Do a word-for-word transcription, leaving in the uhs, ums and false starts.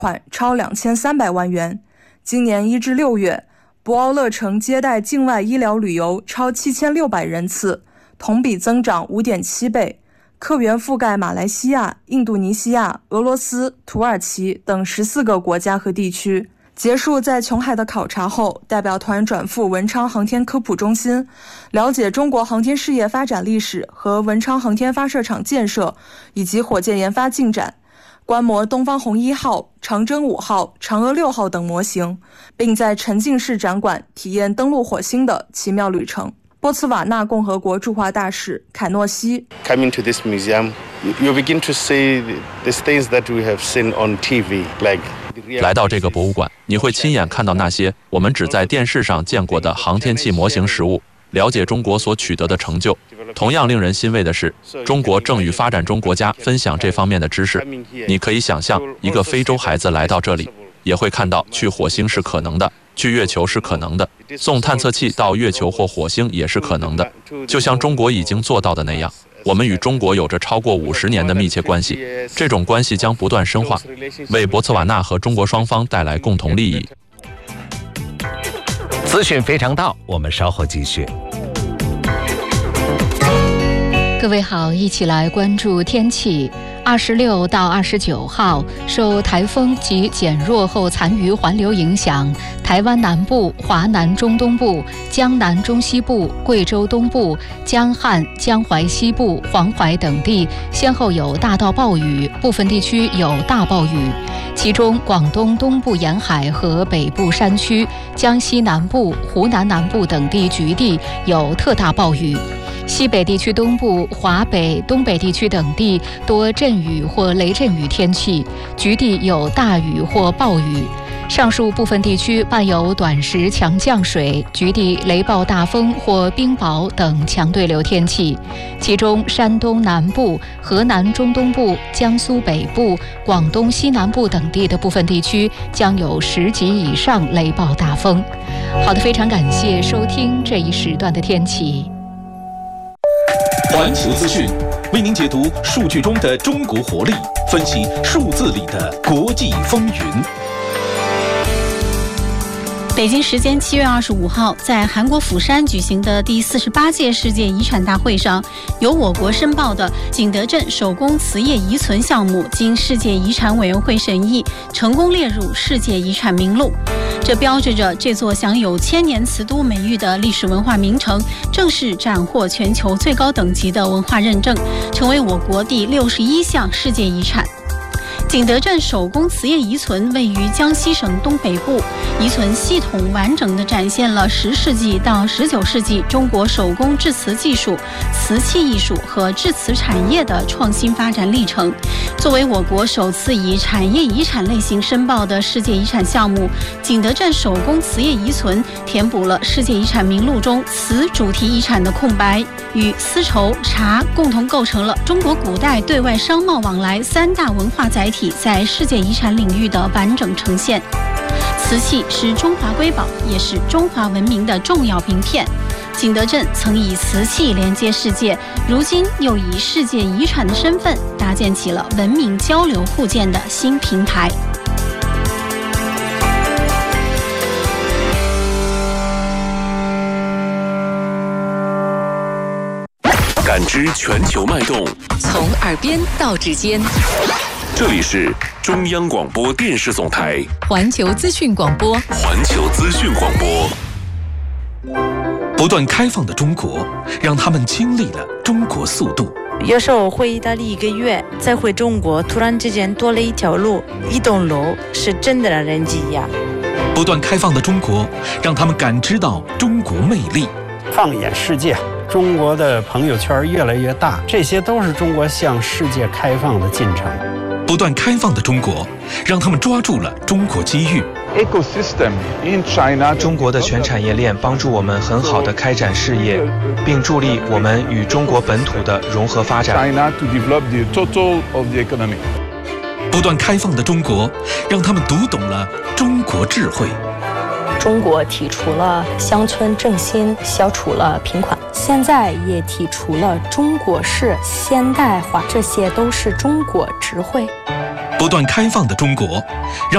款超两千三百万元。今年一至六月，博鳌乐城接待境外医疗旅游超七千六百人次，同比增长 五点七倍，客源覆盖马来西亚、印度尼西亚、俄罗斯、土耳其等十四个国家和地区。结束在琼海的考察后，代表团转赴文昌航天科普中心，了解中国航天事业发展历史和文昌航天发射场建设以及火箭研发进展，观摩东方红一号、长征五号、嫦娥六号等模型，并在沉浸式展馆体验登陆火星的奇妙旅程。波茨瓦纳共和国驻华大使凯诺西 Coming to this museum, you begin to see these things that we have seen on T V, like 来到这个博物馆，你会亲眼看到那些我们只在电视上见过的航天器模型实物，了解中国所取得的成就。同样令人欣慰的是，中国正与发展中国家分享这方面的知识。你可以想象，一个非洲孩子来到这里，也会看到去火星是可能的，去月球是可能的，送探测器到月球或火星也是可能的，就像中国已经做到的那样。我们与中国有着超过五十年的密切关系，这种关系将不断深化，为博茨瓦纳和中国双方带来共同利益。 资讯非常到，我们稍后继续。 各位好，一起来关注天气。二十六到二十九号，受台风及减弱后残余环流影响，台湾南部、华南中东部、江南中西部、贵州东部、江汉、江淮西部、黄淮等地先后有大到暴雨，部分地区有大暴雨。其中，广东东部沿海和北部山区、江西南部、湖南南部等地局地有特大暴雨。西北地区东部、华北、东北地区等地多阵雨或雷阵雨天气，局地有大雨或暴雨。上述部分地区伴有短时强降水，局地雷暴大风或冰雹等强对流天气。其中，山东南部、河南中东部、江苏北部、广东西南部等地的部分地区将有十级以上雷暴大风。好的，非常感谢收听这一时段的天气。 环球资讯为您解读数据中的中国活力，分析数字里的国际风云。 北京时间七月二十五号，在韩国釜山举行的第四十八届世界遗产大会上，由我国申报的景德镇手工瓷业遗存项目经世界遗产委员会审议，成功列入世界遗产名录。这标志着这座享有千年瓷都美誉的历史文化名城正式斩获全球最高等级的文化认证，成为我国第六十一项世界遗产。景德镇手工瓷业遗存位于江西省东北部，遗存系统完整地展现了十世纪到十九世纪中国手工制瓷技术、瓷器艺术和制瓷产业的创新发展历程。作为我国首次以产业遗产类型申报的世界遗产项目，景德镇手工瓷业遗存填补了世界遗产名录中瓷主题遗产的空白，与丝绸、茶共同构成了中国古代对外商贸往来三大文化载体在世界遗产领域的完整呈现。瓷器是中华瑰宝，也是中华文明的重要名片。景德镇曾以瓷器连接世界，如今又以世界遗产的身份搭建起了文明交流互鉴的新平台。 感知全球脉动， 从耳边到指尖。 这里是中央广播电视总台环球资讯广播。 环球资讯广播。不断开放的中国，让他们经历了中国速度。 有时候回意大利一个月，再回中国，突然之间多了一条路，一栋楼，是真的让人惊讶。 不断开放的中国，让他们感知到中国魅力。 放眼世界，中国的朋友圈越来越大，这些都是中国向世界开放的进程。 不断开放的中国，让他们抓住了中国机遇。 中国的全产业链帮助我们很好地开展事业，并助力我们与中国本土的融合发展。 不断开放的中国，让他们读懂了中国智慧。 中国提出了乡村振兴，消除了贫困，现在也提出了中国式现代化，这些都是中国智慧。 不断开放的中国，让